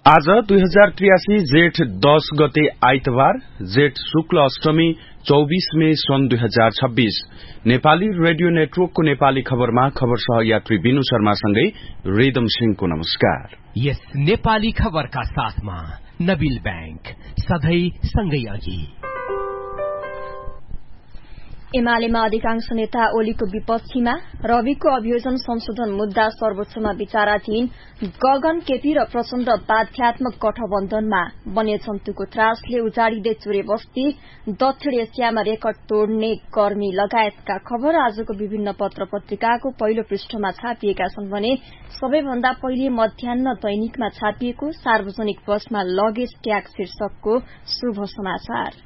आज 2083 जेठ 10 गते आइतबार जेठ शुक्ल अष्टमी 24 मे सन् 2026 नेपाली रेडियो नेटवर्कको नेपाली खबरमा खबर सहयात्री बिनु शर्मासँगै रिदम सिंहको नमस्कार। यस नेपाली खबरका साथमा नबिल बैंक सधैं सँगै अघि। एमालेमा अधिकांश नेता ओलीको विपक्षीमा रविको अभियोजन संशोधन मुद्दा सर्वोच्चमा विचाराधीन गगन केपी र प्रचण्ड बाध्यात्मक गठबन्धनमा वन्यजन्तुको त्रासले उजाडिँदै चुरे बस्ती दक्षिण एसियामा रेकर्ड तोड्ने गर्मी लगायतका खबर आजको विभिन्न पत्र पत्रिकाको पहिलो पृष्ठमा छापिएका छन् भने सबैभन्दा पहिले मध्याह्न दैनिकमा छापिएको सार्वजनिक बसमा लगेज ट्याग शीर्षकको शुभ समाचार।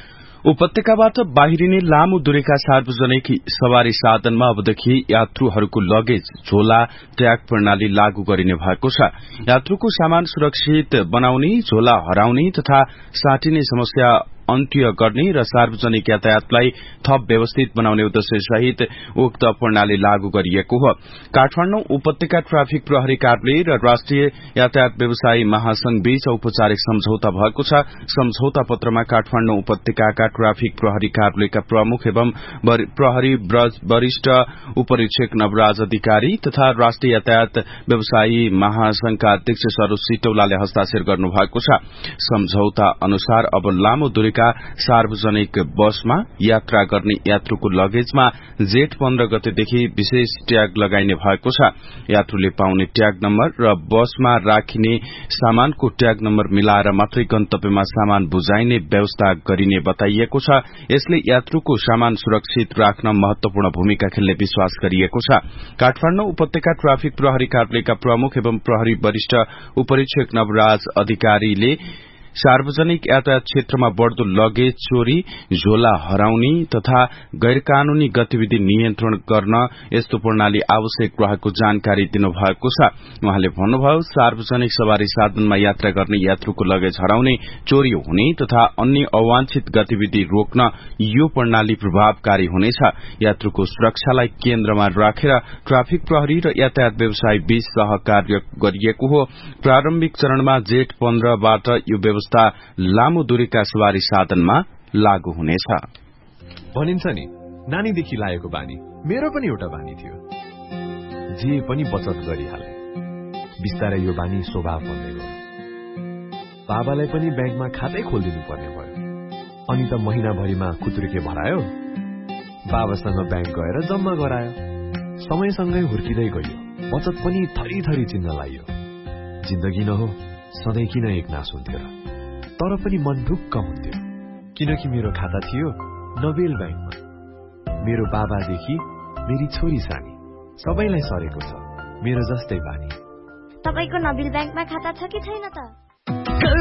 उपत्यकाबाट बाहिरिने लामो दूरीका सार्वजनिक सवारी साधनमा अबदेखि यात्रुहरूको लगेज झोला ट्याग प्रणाली लागू गरिने भएको छ। यात्रुको सामान सुरक्षित बनाउने, झोला हराउने तथा साटिने समस्या अन्त्य गर्ने र सार्वजनिक यातायातलाई थप व्यवस्थित बनाउने उद्देश्य सहित उक्त प्रणाली लागू गरिएको हो। काठमाडौँ उपत्यका ट्राफिक प्रहरी कार्यालय र राष्ट्रिय यातायात व्यवसायी महासंघ बीच औपचारिक सम्झौता भएको छ। सम्झौता पत्रमा काठमाडौँ उपत्यकाका ट्राफिक प्रहरी कार्यालयका प्रमुख एवं प्रहरी वरिष्ठ उपरीक्षक नवराज अधिकारी तथा राष्ट्रिय यातायात व्यवसायी महासंघका अध्यक्ष सरोज सिटौलाले हस्ताक्षर गर्नुभएको छ। सम्झौता अनुसार अब लामो दूरी सार्वजनिक बसमा यात्रा गर्ने यात्रुको लगेजमा जेठ 15 गतेदेखि विशेष ट्याग लगाइने भएको छ। यात्रुले पाउने ट्याग नम्बर र बसमा राखिने सामानको ट्याग नम्बर मिलाएर मात्रै गन्तव्यमा सामान बुझाइने व्यवस्था गरिने बताइएको छ। यसले यात्रुको सामान सुरक्षित राख्न महत्वपूर्ण भूमिका खेल्ने विश्वास गरिएको छ। काठमाडौँ उपत्यका ट्राफिक प्रहरी कार्यालयका प्रमुख एवं प्रहरी वरिष्ठ उपरीक्षक नवराज अधिकारीले सार्वजनिक यातायात क्षेत्रमा बढ़दो लगेज चोरी, झोला हराउने तथा गैर कानूनी गतिविधि नियन्त्रण गर्न यस्तो प्रणाली आवश्यक रहेको जानकारी दिनुभएको छ। उहाँले भन्नुभयो, सार्वजनिक सवारी साधनमा यात्रा गर्ने यात्रुको लगेज हराउने, चोरी हुने तथा अन्य अवांछित गतिविधि रोक्न यो प्रणाली प्रभावकारी हुनेछ। यात्रुको सुरक्षालाई केन्द्रमा राखेर ट्राफिक प्रहरी र यातायात व्यवसायी बीच सहकार्य गरिएको हो। प्रारम्भिक चरणमा जेठ 15 बाट यो लामो दूरीका सवारी साधनमा लागू हुनेछ। भनिन्छ नि, नानीदेखि लागेको बानी मेरो पनि एउटा बानी थियो। जे पनि बचत गरिहाले, बिस्तारै यो बानी स्वभाव बन्दै गयो। बाबालाई पनि ब्याङ्कमा खातै खोलिदिनु पर्ने भयो। अनि त महिनाभरिमा खुत्रुके भरायो, बाबासँग ब्याङ्क गएर जम्मा गरायो। समयसँगै हुर्किँदै गयो, बचत पनि थरी थरी चिन्न लाग्यो। जिन्दगी न हो, सधैँ किन एक नास हुन्थ्यो र? तर पनि मन ढुक्क हुन्थ्यो, किनकि मेरो खाता थियो नबेल ब्याङ्कमा। मेरो बाबादेखि मेरी छोरी सानी सबैलाई सरेको छ मेरो जस्तै बानी। तपाईको नबेल ब्याङ्कमा खाता छ कि छैन त?